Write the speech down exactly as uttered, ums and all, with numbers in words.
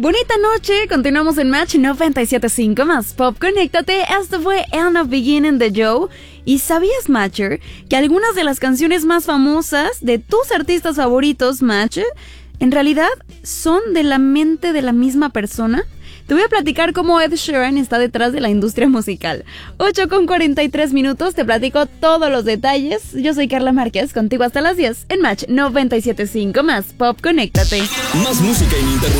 Bonita noche, continuamos en Match noventa y siete punto cinco más Pop. Conéctate, esto fue Anna Beginning de Joe. ¿Y sabías, Matcher, que algunas de las canciones más famosas de tus artistas favoritos, Match, en realidad son de la mente de la misma persona? Te voy a platicar cómo Ed Sheeran está detrás de la industria musical. ocho con cuarenta y tres minutos, te platico todos los detalles. Yo soy Carla Márquez, contigo hasta las diez en Match noventa y siete punto cinco más Pop. Conéctate. Más música ininterrumpida.